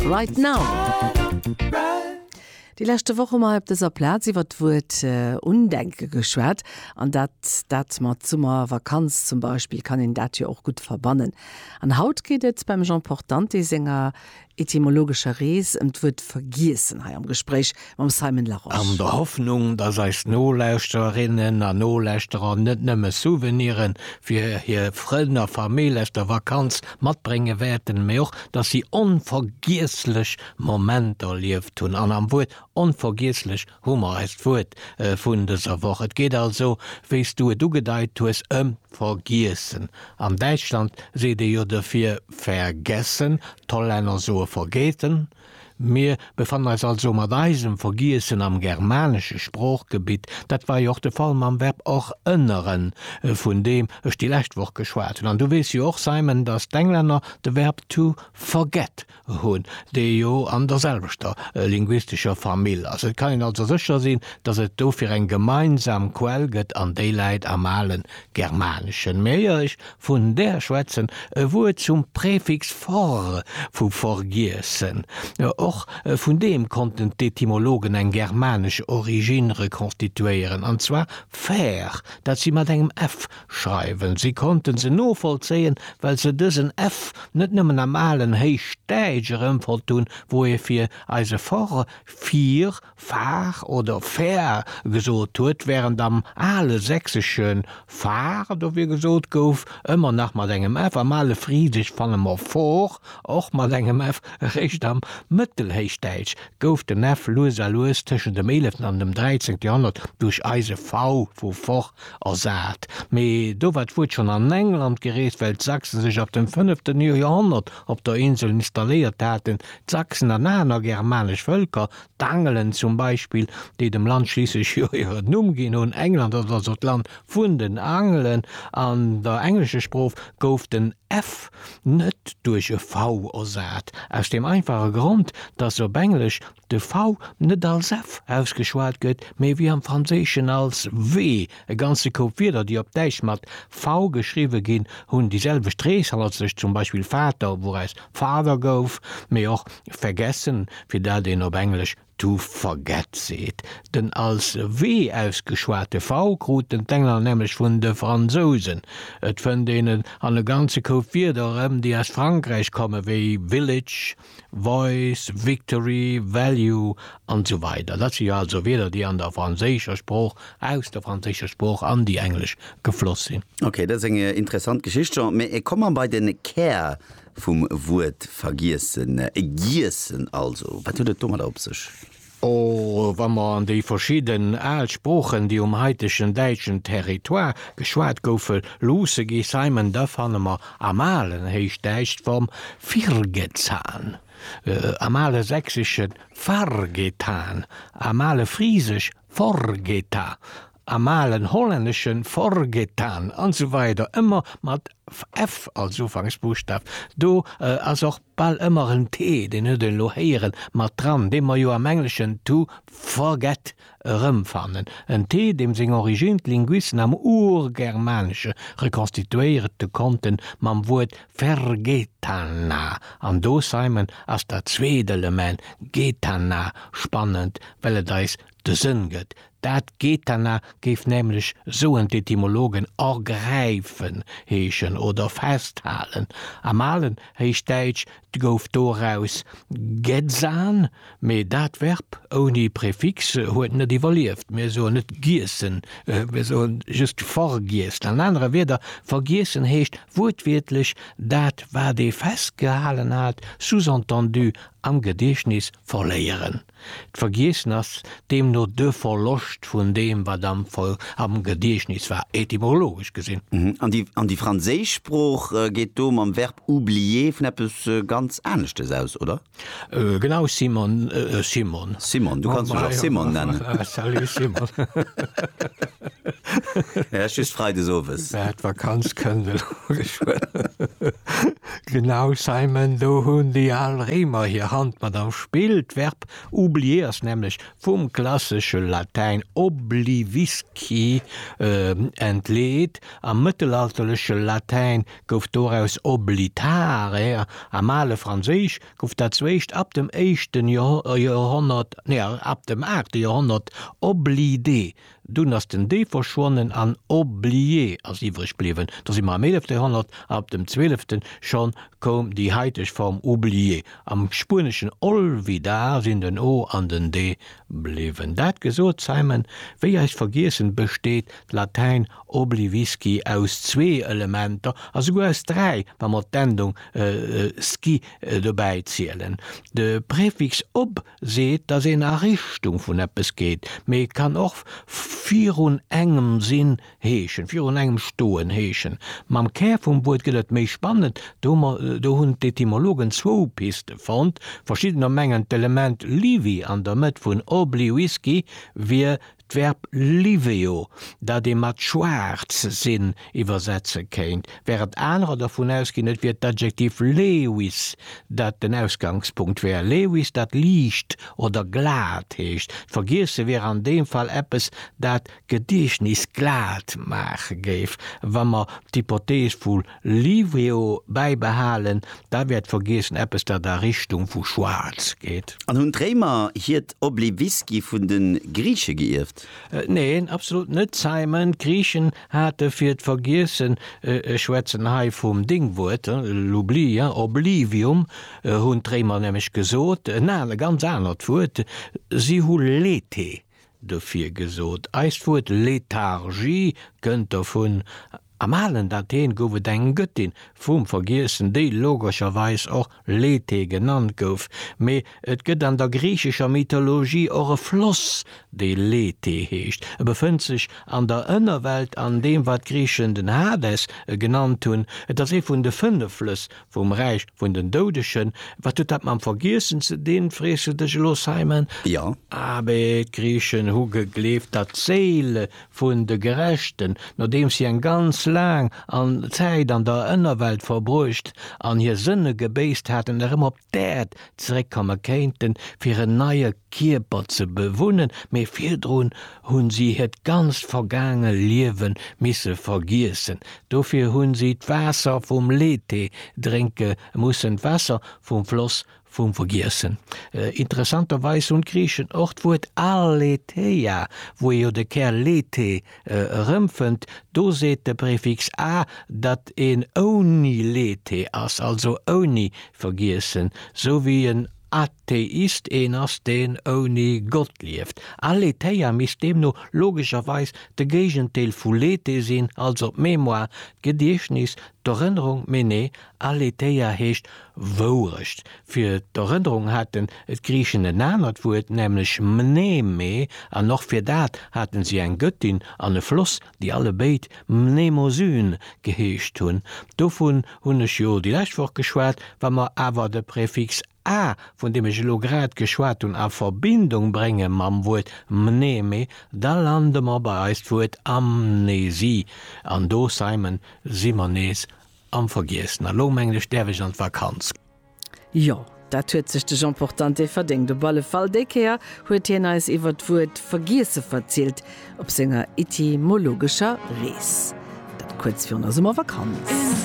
Right now. Die letzte Woche mal op dieser Platz wird Undenke geschwert an dat mat Zummer Vakanz zum Beispiel kann in dat ja auch gut verbannen. An Haut geht jetzt beim Jean Portanti Sänger etymologischer Rees wird vergießen am Gespräch am Simon Laroche. An der Hoffnung, dass als Nolächterinnen an Nolächterer net nëmme Souveniren fir hier Freunder Familie aus der Vakanz matbringe werden mehr, dass sie unvergießlich Momente erlebt tun an am Wort unvergießlich Hummer heißt Wort von dieser Woche. Es geht also, weißt du gedeiht du es vergessen. Am Deutschland seht ihr dafür vergessen, toll einer so vergeten. Wir befanden uns also mit diesem Vergießen am germanischen Sprachgebiet. Das war ja auch der Fall am Verb auch inneren, von dem ich die Lechtwoche geschwärzt. Und du weißt ja auch, Simon, dass die Engländer das Verb to forget haben, die ja an derselben linguistischer Familie. Also es kann also sicher sein, dass es dafür ein gemeinsamen Quell gibt an die Leute am allen germanischen. Mehr ist von der Schwätzen, wo zum Präfix vor, von vergessen. Auch von dem konnten die Etymologen eine germanische Origine rekonstituieren, und zwar fair, dass sie mit einem F schreiben. Sie konnten sie nur vollziehen, weil sie diesen F nicht nur normalen Heichsteiger tun, wo für also vor vier, fahr oder fair gesagt wird, während am alle sächsischen fahr, oder wie gesagt, gouf immer nach mit einem F, am alle friedisch von einem vor, auch mit einem F recht am Mittelheichdeutsch gouf den F los zwischen dem 11. und dem 13. Jahrhundert durch Eise V wo vor ersat. Me do wat wurde schon an England geredet, weil Sachsen sich ab dem 5. Jahrhundert auf der Insel installiert hatten. Sachsen an einer germanisch Völker, Dangelen zum Beispiel, die dem Land schließlich ihren umgehen und England oder so Land von den Angeln an der englische Spruch gouf den F net durch e V ersat. Aus dem einfachen Grund, dass op Englisch de V net als F ausgeschwart gëtt, méi wie am Franzischen als W. E ganze Kopierer, die op Deich mat V geschrieben gin, hunn dieselbe Streesel als sich zum Beispiel Vater, wo es Vater gouf, méi auch vergessen, wie der den op Englisch to forget seht. Denn als W ausgeschwarte V krut den Engler nämlich vun de Franzosen. Et vun denen an de ganze Kopierer, die aus Frankreich komme, wie Village, Voice, Victory, Value und so weiter. Das sind also weder die an der französischen Spruch, aus der französischen Spruch an die Englisch geflossen sind. Okay, das ist eine interessante Geschichte. Ich komme bei den Care vom Wort vergessen, gießen also. Was tut das auf sich? Oh, wenn man an die verschiedenen Altsprachen, die heutischen deutschen Territoire geschwart goufen, lose gi Simon, da fangen wir amalen heißt vom Virgezahn. Amale sächsischen Fargetan, amale friesisch Forgeta, amalen holländischen Forgetan und so weiter, immer mit F als Anfangsbuchstab. Do als auch bald immer ein T, den den lohieren mat dran, dem man jo am Englischen to forget rumfannen. Ein T, dem sing origint Linguisten am Urgermanische rekonstituierte konnten, man Wort vergetana. An do Simon als der zweite Element getana spannend, weil da is de Sinn gëtt. Dat getana gif nämlich so en Etymologen ergreifen heechen oder festhalen. Amalen heich Deitsch gouf doraus getzan, me dat Verb ohne Präfix huet net evaluiert, mir so net gießen, mir so just vergiest. An andere wieder vergießen hecht wortwirtlich dat war de festgehalen hat, sous-entendu am Gedächtnis verleieren. Vergessen as dem nur de verlocht von dem, was am Gedächtnis war, etymologisch gesehen. An die Französischspruch geht am Verb oublier von etwas ganz Ernstes aus, oder? Genau, Simon. Simon, du kannst mich auch Simon nennen. Salut, Simon. Ja, ist frei des Ofes. Wer hat Vakanz können, logisch. Genau Simon do hunn die all Remer hier Hand mat am Spieltwerb oubliers nämlich vum klassische Latein oblivisci entleet am mittelalterliche Latein gouf doaus oblitare am male Franzisch gouf dat zwecht ab dem 1. Jahrhundert ab dem 8. Jahrhundert oblidé. Du hast den D verschwonnen an oblié als iwrich bliwen. Dats im am 11. Jahrhundert ab dem 12. schon kom die heitech Form oblié. Am spurneschen Olvidar sinn den O an den D bliwen. Dat gesot Simon, wéi eich vergessen besteet Latein oblivisci aus 2 Elementer, as go aus 3, wann mat d'Endung ski dabei zielen. De Präfix ob seet, dats en a Richtung vun Appppes geht, méi kann och virun engem Sinn heechen, virun engem Stoen heechen. Mam Kä vum Wort gëtt méi spannend, do hunn d'Etymologen 2 Piste fand, verschiedener Mengen Element Livi an der Mët vun oblivisci wie d'Verb liveo, dat de mat schwarz sinn iwwersetze kéint, wäret anrer davon ausginnet wie d'Adjektiv Lewis, dat den Ausgangspunkt wär. Lewis dat liicht oder glat heecht. Vergise wär an dem Fall Appes dat Gedichtnis glat mach géif. Wann man d'Hypothese vu liveo beibehalen, da werd vergessen Appes dat der Richtung vu schwarz geht. An hunn Drémer hiet oblivisci vun den Grieche geirft. Nee, absolut net Simon. Griechen hatte fir d Vergissen Schwätzenhai vum Dingwurt, l'oubli, oblivium, hunn Trémer nämlich gesot, ganz anert Wurt, sie hu lete dofir gesot. Eistwurt Lethargie gënnt vun Amalen Athen gowe eng Göttin vum Vergissen déi logischerweis och Lethe genannt gouf, méi et gëtt an der griechischer Mythologie or Floss déi Lethe heecht. Befënnt sich an der ënnerwelt an dem wat Griechen den Hades genannt hunn, et ass vun de 5 Flüss vum Reich vun den Dodeschen, wat dat man vergissen ze den frese de Losheimen? Ja. Aber Griechen hu gegleft dat Seele vun de Gerechten, nodem sie en ganz lang an Zeit an der ënnerwelt verbrucht an hier Sënne gebeest hatten immer op dat zerekommer kenten fir een neie Kierper ze bewunnen, méi firdroen hunn sie het ganz vergange Liewen misse vergiessen. Dofir hunn sie d'Wasser vum Lethe drinke, mussssen Wasser vum Floss vum Vergiessen. Interessanterweis hun Griechen ocht wurt Aletheia, wo jo de Kerl Lethe rëmpfend, do seet de Präfix a, dat en oni Lethe ass, also oni vergiessen, so wie en Atheist en ass den oni Gott lieft. Aletheia mis dem no logischerweis de Gegentdeel vu Lethe sinn, also Memoir, Gedichtnis, d'Erinnerung mene, Aletheia heecht worecht. Fir d'Erinnerung hatten et Griechen en anert Wurt, nämlich Mneme, an noch fir dat hatten sie en Göttin an e Floss, die alle beit Mnemosyn geheescht hunn. Dovon hunnech jo Dilächtwoch geschwaart, wann man awer de Präfix a, von dem ich lograt geschwat und a Verbindung bringe mam Wort Mneme, da lande ma bei Eistwort Amnesie. An do Simon Simones am Vergessen. Lomenglisch derwich an Vakanz. Ja, dat huet sich de Jean Portante verdingt. De balle Fall dekeer huet hin als iwwer d'Wurt Vergiesse verzielt op senger etymologischer Rees. Dat kurz für uns immer Vakanz.